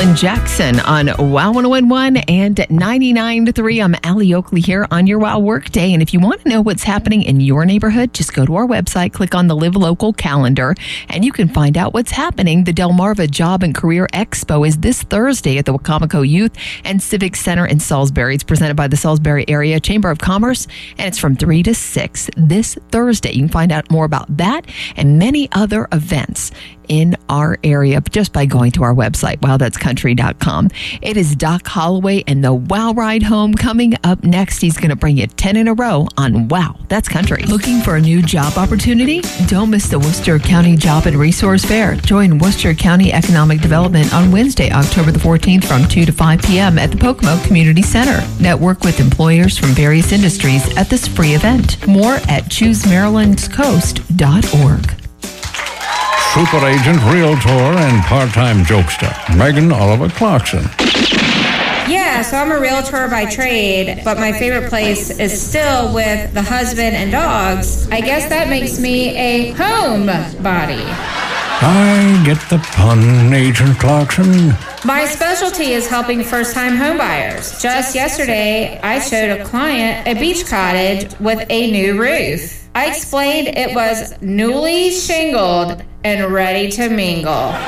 Alan Jackson on WOW 1011 and 99.3. I'm Allie Oakley here on your WOW Workday. And if you want to know what's happening in your neighborhood, just go to our website, click on the Live Local calendar, and you can find out what's happening. The Delmarva Job and Career Expo is this Thursday at the Wacomico Youth and Civic Center in Salisbury. It's presented by the Salisbury Area Chamber of Commerce, and it's from 3 to 6 this Thursday. You can find out more about that and many other events in our area just by going to our website, wowthat'scountry.com. It is Doc Holloway and the WOW Ride Home coming up next. He's going to bring you 10 in a row on WOW That's Country. Looking for a new job opportunity? Don't miss the Worcester County Job and Resource Fair. Join Worcester County Economic Development on Wednesday, October the 14th from 2 to 5 p.m. at the Pocomo Community Center. Network with employers from various industries at this free event. More at ChooseMarylandCoast.org. Super agent, realtor, and part-time jokester, Megan Oliver Clarkson. Yeah, so I'm a realtor by trade, but my favorite place is still with the husband and dogs. I guess that makes me a homebody. I get the pun, Agent Clarkson. My specialty is helping first-time homebuyers. Just yesterday, I showed a client a beach cottage with a new roof. I explained it was newly shingled and ready to mingle.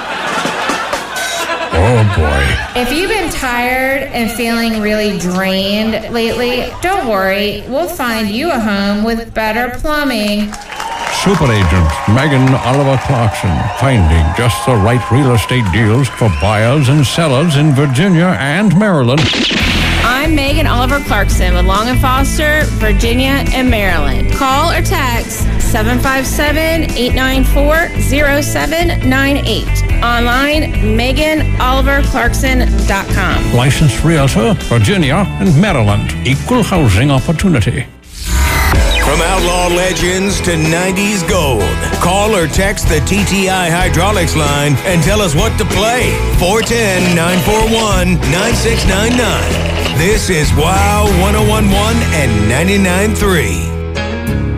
Oh, boy. If you've been tired and feeling really drained lately, don't worry. We'll find you a home with better plumbing. Super agent, Megan Oliver Clarkson, finding just the right real estate deals for buyers and sellers in Virginia and Maryland. I'm Megan Oliver Clarkson with Long & Foster, Virginia and Maryland. Call or text 757-894-0798. Online, MeganOliverClarkson.com. Licensed realtor, Virginia and Maryland. Equal housing opportunity. From outlaw legends to 90s gold, call or text the TTI Hydraulics line and tell us what to play. 410-941-9699. This is WOW 1011 and 99.3.